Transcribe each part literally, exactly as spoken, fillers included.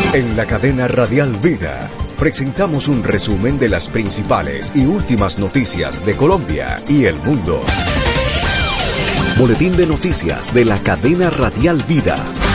En la cadena Radial Vida presentamos un resumen de las principales y últimas noticias de Colombia y el mundo. Boletín de noticias de la cadena Radial Vida.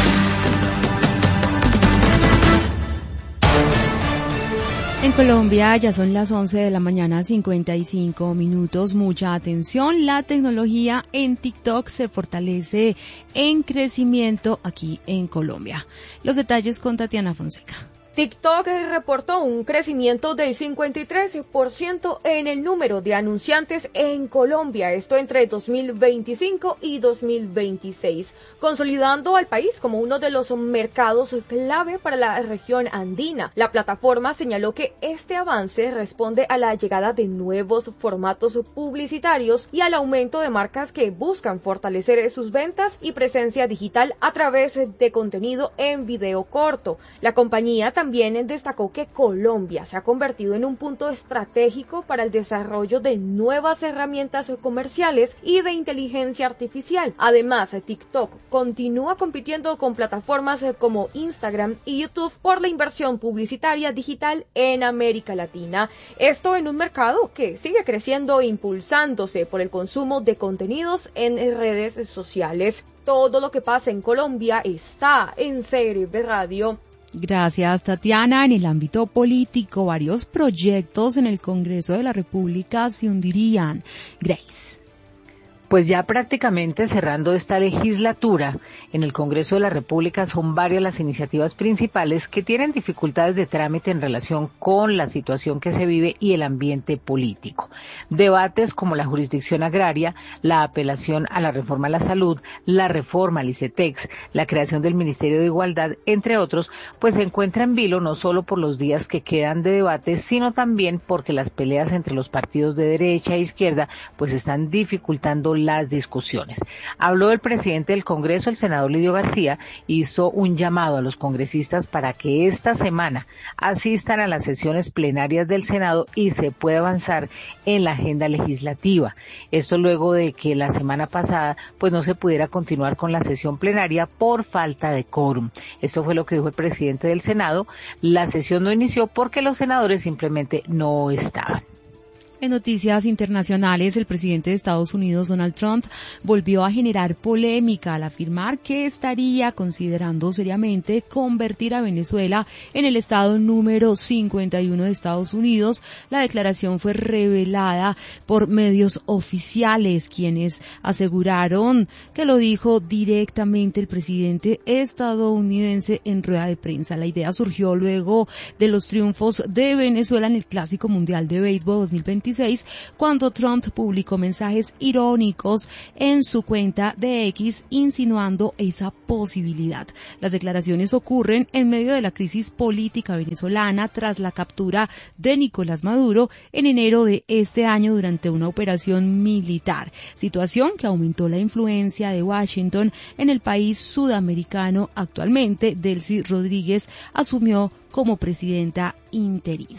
En Colombia ya son las once de la mañana, cincuenta y cinco minutos. Mucha atención, la tecnología en TikTok se fortalece en crecimiento aquí en Colombia. Los detalles con Tatiana Fonseca. TikTok reportó un crecimiento del cincuenta y tres por ciento en el número de anunciantes en Colombia, esto entre dos mil veinticinco y dos mil veintiséis, consolidando al país como uno de los mercados clave para la región andina. La plataforma señaló que este avance responde a la llegada de nuevos formatos publicitarios y al aumento de marcas que buscan fortalecer sus ventas y presencia digital a través de contenido en video corto. La compañía también También destacó que Colombia se ha convertido en un punto estratégico para el desarrollo de nuevas herramientas comerciales y de inteligencia artificial. Además, TikTok continúa compitiendo con plataformas como Instagram y YouTube por la inversión publicitaria digital en América Latina. Esto en un mercado que sigue creciendo e impulsándose por el consumo de contenidos en redes sociales. Todo lo que pasa en Colombia está en C R V Radio. Gracias, Tatiana. En el ámbito político, varios proyectos en el Congreso de la República se hundirían. Grace. Pues ya prácticamente cerrando esta legislatura, en el Congreso de la República son varias las iniciativas principales que tienen dificultades de trámite en relación con la situación que se vive y el ambiente político. Debates como la jurisdicción agraria, la apelación a la reforma a la salud, la reforma al ICETEX, la creación del Ministerio de Igualdad, entre otros, pues se encuentra en vilo no solo por los días que quedan de debate, sino también porque las peleas entre los partidos de derecha e izquierda pues están dificultando las discusiones. Habló el presidente del Congreso, el senador Lidio García, hizo un llamado a los congresistas para que esta semana asistan a las sesiones plenarias del Senado y se pueda avanzar en la agenda legislativa. Esto luego de que la semana pasada pues no se pudiera continuar con la sesión plenaria por falta de quórum. Esto fue lo que dijo el presidente del Senado. La sesión no inició porque los senadores simplemente no estaban. En noticias internacionales, el presidente de Estados Unidos, Donald Trump, volvió a generar polémica al afirmar que estaría considerando seriamente convertir a Venezuela en el estado número cincuenta y uno de Estados Unidos. La declaración fue revelada por medios oficiales, quienes aseguraron que lo dijo directamente el presidente estadounidense en rueda de prensa. La idea surgió luego de los triunfos de Venezuela en el Clásico Mundial de Béisbol dos mil veintiséis, cuando Trump publicó mensajes irónicos en su cuenta de X insinuando esa posibilidad. Las declaraciones ocurren en medio de la crisis política venezolana tras la captura de Nicolás Maduro en enero de este año durante una operación militar, situación que aumentó la influencia de Washington en el país sudamericano. Actualmente, Delcy Rodríguez asumió como presidenta interina.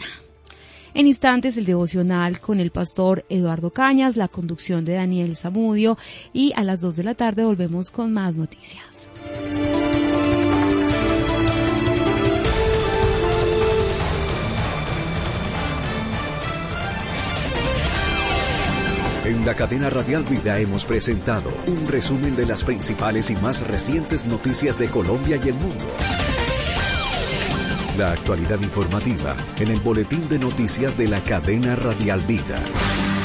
En instantes, el devocional con el pastor Eduardo Cañas, la conducción de Daniel Zamudio, y a las dos de la tarde volvemos con más noticias. En la cadena Radial Vida hemos presentado un resumen de las principales y más recientes noticias de Colombia y el mundo. La actualidad informativa en el boletín de noticias de la cadena Radial Vida.